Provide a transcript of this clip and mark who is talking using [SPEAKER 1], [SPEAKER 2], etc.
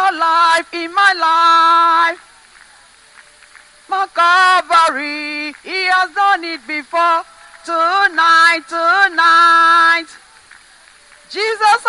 [SPEAKER 1] your life, in my life. My Calvary, he has done it before. Tonight, Jesus